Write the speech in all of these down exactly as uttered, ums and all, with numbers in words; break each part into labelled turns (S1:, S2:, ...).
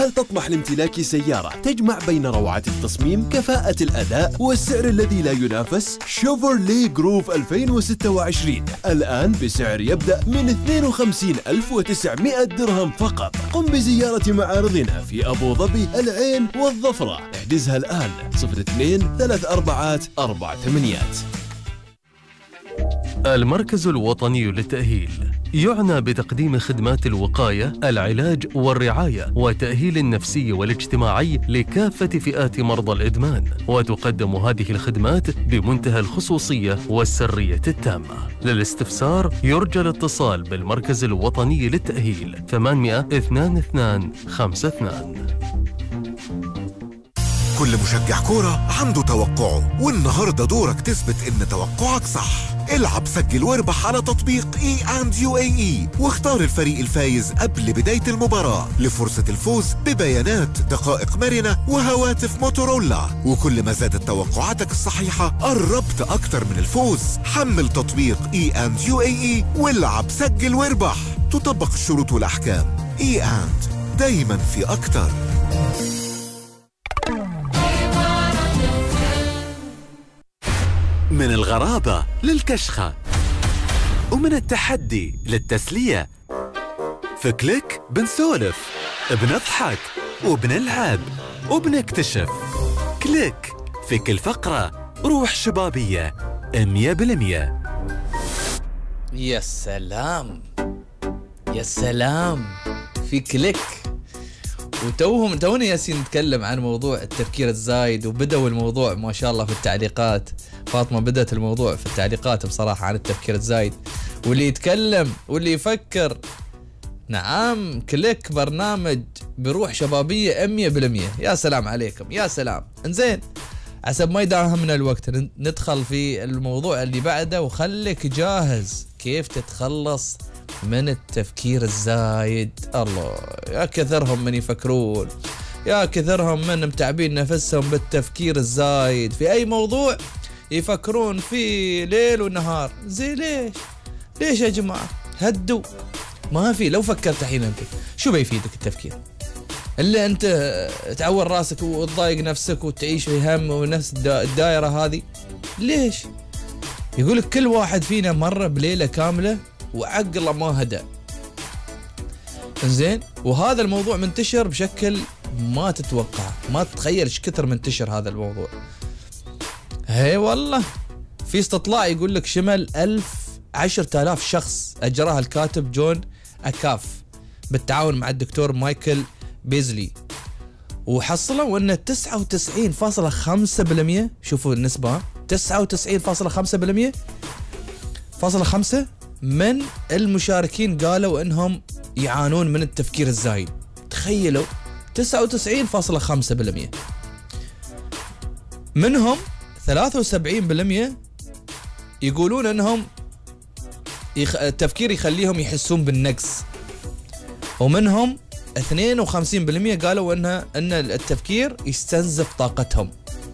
S1: هل تطمح لامتلاك سيارة تجمع بين روعة التصميم، كفاءة الأداء والسعر الذي لا ينافس؟ شيفروليه جروف ألفين وستة وعشرين الآن بسعر يبدأ من اثنين وخمسين ألف وتسعمائة درهم فقط. قم بزيارة معارضنا في أبو ظبي، العين والظفرة. احجزها الآن صفر اثنين ثلاث أربعات أربع ثمانيات.
S2: المركز الوطني للتأهيل يعنى بتقديم خدمات الوقاية، العلاج والرعاية والتأهيل النفسي والاجتماعي لكافة فئات مرضى الإدمان، وتقدم هذه الخدمات بمنتهى الخصوصية والسرية التامة. للاستفسار يرجى الاتصال بالمركز الوطني للتأهيل ثمانمائة اثنين اثنين خمسة اثنين.
S3: كل مشجع كورة عنده توقعه، والنهاردة دورك تثبت إن توقعك صح. العب، سجل واربح على تطبيق اي اند يو اي اي، واختار الفريق الفايز قبل بداية المباراة لفرصة الفوز ببيانات، دقائق مرنة وهواتف موتورولا. وكل ما زادت توقعاتك الصحيحة قربت أكتر من الفوز. حمل تطبيق اي اند يو اي اي والعب، سجل واربح. تطبق الشروط والأحكام. اي اند، دايما في أكتر.
S4: من الغرابة للكشخة، ومن التحدي للتسلية. في كليك بنسولف، بنضحك وبنلعب وبنكتشف. كليك، في كل فقرة روح شبابية مية بالمية.
S5: يا سلام يا سلام، في كليك. وتوهم توني ياسين نتكلم عن موضوع التفكير الزايد، وبدأوا الموضوع ما شاء الله في التعليقات. فاطمة بدأت الموضوع في التعليقات بصراحة عن التفكير الزايد، واللي يتكلم واللي يفكر. نعم، كليك برنامج بروح شبابية مية بالمية. يا سلام عليكم، يا سلام. انزين، حسب ما يداهمنا الوقت ندخل في الموضوع اللي بعده، وخليك جاهز كيف تتخلص من التفكير الزايد. الله، يا كثرهم من يفكرون، يا كثرهم من متعبين نفسهم بالتفكير الزايد في أي موضوع، يفكرون فيه ليل ونهار. زي ليش ليش يا جماعة؟ هدوا. ما في، لو فكرت الحين أنت شو بيفيدك التفكير؟ إلا أنت تعور راسك وتضايق نفسك وتعيش في هم ونفس الدائرة هذه. ليش؟ يقولك كل واحد فينا مر بليلة كاملة وعقله ما هدأ. انزين، وهذا الموضوع منتشر بشكل ما تتوقع، ما تتخيل ايش كثر منتشر هذا الموضوع. هي والله، في استطلاع يقول لك شمل ألف عشرة آلاف شخص أجراها الكاتب جون أكاف بالتعاون مع الدكتور مايكل بيزلي، وحصلوا أن تسعة وتسعين فاصلة خمسة بالمئة، شوفوا النسبة، تسعة وتسعين فاصلة خمسة بالمئة فاصلة خمسة من المشاركين قالوا أنهم يعانون من التفكير الزايد. تخيلوا، تسعة وتسعين فاصلة خمسة بالمئة. منهم ثلاثة وسبعين بالمئة يقولون أنهم يخ... التفكير يخليهم يحسون بالنقص، ومنهم اثنين وخمسين بالمئة قالوا أنها أن التفكير يستنزف طاقتهم.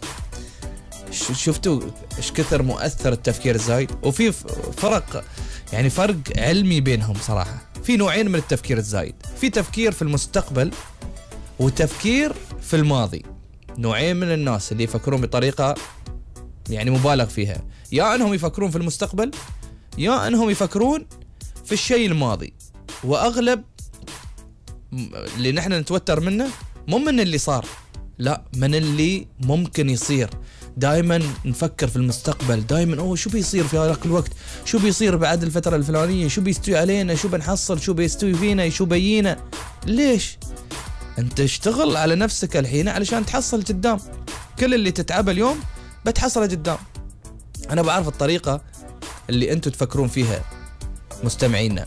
S5: شفتوا ايش كثر مؤثر التفكير الزايد؟ وفي فرق، يعني فرق علمي بينهم صراحة. في نوعين من التفكير الزايد، في تفكير في المستقبل وتفكير في الماضي. نوعين من الناس اللي يفكرون بطريقة يعني مبالغ فيها، يا انهم يفكرون في المستقبل يا انهم يفكرون في الشيء الماضي. واغلب اللي نحن نتوتر منه مو من اللي صار، لا، من اللي ممكن يصير. دائما نفكر في المستقبل، دائما اوه شو بيصير في هذاك الوقت، شو بيصير بعد الفترة الفلانية، شو بيستوي علينا، شو بنحصل، شو بيستوي فينا، شو بيينا. ليش؟ انت اشتغل على نفسك الحين علشان تحصل قدام. كل اللي تتعبه اليوم بتحصله قدام. انا بعرف الطريقة اللي انتم تفكرون فيها مستمعينا،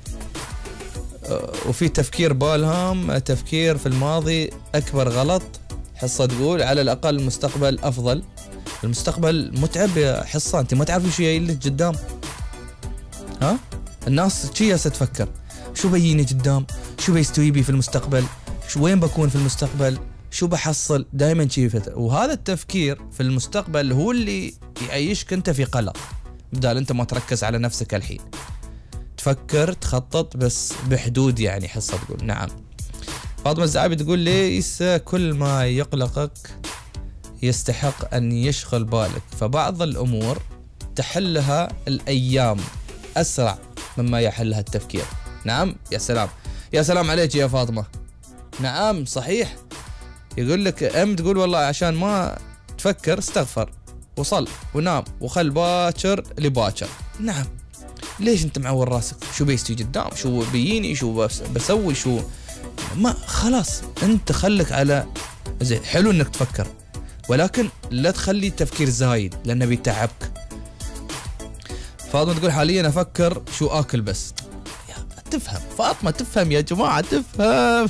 S5: وفي تفكير بالهم، تفكير في الماضي اكبر غلط. حصة تقول على الاقل المستقبل افضل. المستقبل متعب يا حصة، انت ما تعرف شو جاي لك قدام. ها؟ الناس شي تفكر شو بيجيني قدام، شو بيستوي بي في المستقبل، شو وين بكون في المستقبل، شو بحصل. دائما شي فتر. وهذا التفكير في المستقبل هو اللي يعيشك انت في قلق، بدال انت ما تركز على نفسك الحين، تفكر تخطط بس بحدود. يعني حصة تقول نعم. فاطمة الزعابي تقول ليس كل ما يقلقك يستحق أن يشغل بالك، فبعض الأمور تحلها الأيام أسرع مما يحلها التفكير. نعم، يا سلام يا سلام عليك يا فاطمة. نعم صحيح. يقول لك أم تقول والله عشان ما تفكر استغفر وصل ونام وخل باكر لباكر. نعم، ليش انت معور راسك؟ شو بيستي قدام؟ شو بيجيني؟ شو بسوي؟ شو ما خلاص انت خلك على زين. حلو انك تفكر ولكن لا تخلي التفكير زايد لانه بيتعبك. فاطمة تقول حاليا افكر شو اكل بس. يا تفهم فاطمة، تفهم يا جماعة، تفهم.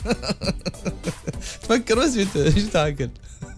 S5: تفكر بس شو تاكل.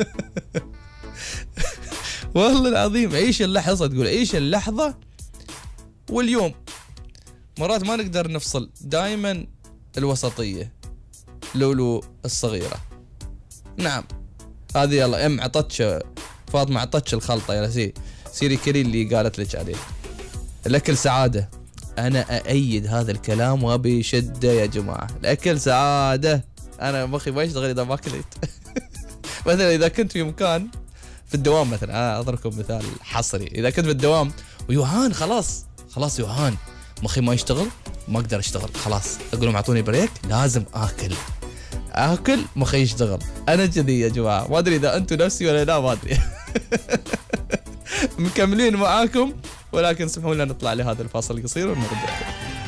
S5: والله العظيم عيش اللحظة. تقول عيش اللحظة واليوم. مرات ما نقدر نفصل، دائما الوسطية لولو الصغيرة. نعم هذه يلا ام عطتش فاطمة، عطتش الخلطة. يلا سي سيري كري اللي قالت لك عليه. الأكل سعادة. أنا أأيد هذا الكلام وبشدة يا جماعة. الأكل سعادة. أنا مخي ما يشتغل إذا ما أكلت. مثلا إذا كنت في مكان في الدوام مثلا، أنا أضربكم مثال حصري، إذا كنت في الدوام ويوهان خلاص خلاص يوهان مخي ما يشتغل، ما أقدر أشتغل خلاص، أقول لهم أعطوني بريك، لازم آكل آكل مخي يشتغل. أنا كذي يا جماعة، ما أدري إذا أنتم نفسي ولا لا، ما أدري. مكملين معاكم ولكن سمحوا لنا نطلع لهذا الفاصل القصير ونرجع.